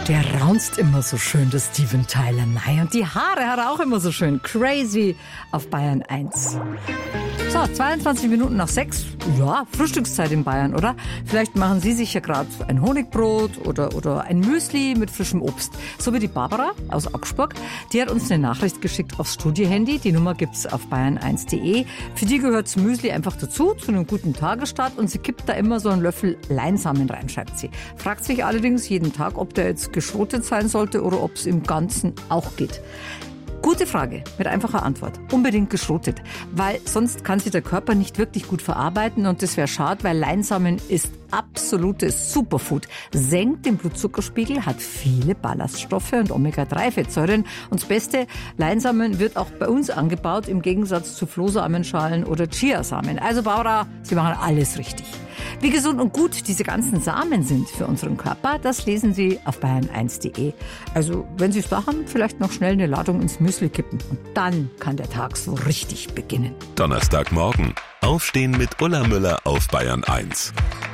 Der raunzt immer so schön, der Steven Tyler. Nein, und die Haare hat er auch immer so schön. Crazy auf Bayern 1. So, 22 Minuten nach 6. Ja, Frühstückszeit in Bayern, oder? Vielleicht machen Sie sich ja gerade ein Honigbrot oder ein Müsli mit frischem Obst. So wie die Barbara aus Augsburg. Die hat uns eine Nachricht geschickt aufs Studiohandy. Die Nummer gibt's auf bayern1.de. Für die gehört das Müsli einfach dazu, zu einem guten Tagesstart. Und sie kippt da immer so einen Löffel Leinsamen rein, schreibt sie. Fragt sich allerdings jeden Tag, ob der jetzt geschrotet sein sollte oder ob es im Ganzen auch geht. Gute Frage, mit einfacher Antwort. Unbedingt geschrotet, weil sonst kann sich der Körper nicht wirklich gut verarbeiten und das wäre schade, weil Leinsamen ist absolutes Superfood. Senkt den Blutzuckerspiegel, hat viele Ballaststoffe und Omega-3-Fettsäuren. Und das Beste, Leinsamen wird auch bei uns angebaut, im Gegensatz zu Flohsamenschalen oder Chiasamen. Also Barbara, Sie machen alles richtig. Wie gesund und gut diese ganzen Samen sind für unseren Körper, das lesen Sie auf bayern1.de. Also wenn Sie es da haben, vielleicht noch schnell eine Ladung ins Müsli kippen. Und dann kann der Tag so richtig beginnen. Donnerstagmorgen. Aufstehen mit Ulla Müller auf Bayern 1.